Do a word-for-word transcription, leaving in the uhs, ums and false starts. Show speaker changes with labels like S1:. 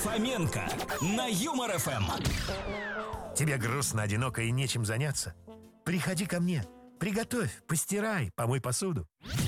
S1: Фоменко на Юмор эф эм.
S2: Тебе грустно, одиноко и нечем заняться? Приходи ко мне. Приготовь, постирай, помой посуду.